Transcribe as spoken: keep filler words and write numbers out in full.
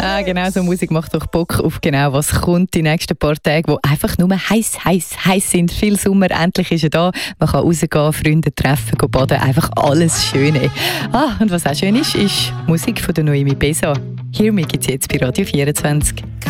Ah, genau, so Musik macht doch Bock auf genau, was kommt die nächsten paar Tage, die einfach nur heiß, heiß, heiß sind. Viel Sommer, endlich ist er da. Man kann rausgehen, Freunde treffen, gehen baden, einfach alles Schöne. Ah, und was auch schön ist, ist Musik von der Noemi Besa. Hear Me gibt es jetzt bei Radio vierundzwanzig.